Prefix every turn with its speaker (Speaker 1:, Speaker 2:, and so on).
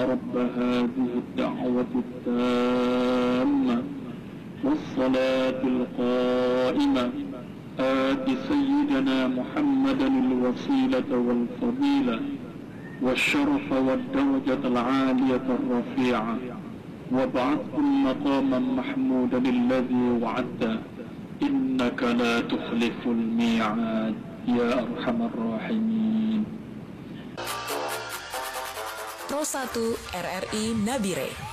Speaker 1: رب هذه الدعوة التامة والصلاة القائمة آت سيدنا محمدا الوسيلة والفضيلة والشرف والدرجة العالية الرفيعة وابعثه مقاما محمودا الذي وعدته إنك لا تخلف الميعاد يا أرحم الراحمين.
Speaker 2: Pro 1 RRI Nabire.